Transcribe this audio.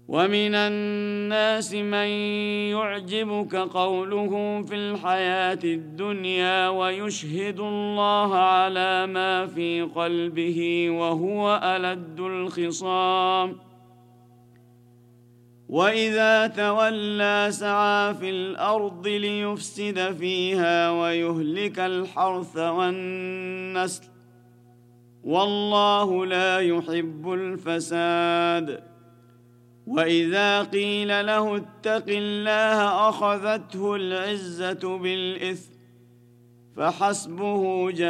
ومن الناس من يعجبك قوله في الحياة الدنيا ويشهد الله على ما في قلبه وهو ألد الخصام وإذا تولى سعى في الأرض ليفسد فيها ويهلك الحرث والنسل والله لا يحب الفساد وإذا قيل له اتق الله أخذته العزة بالإثم فحسبه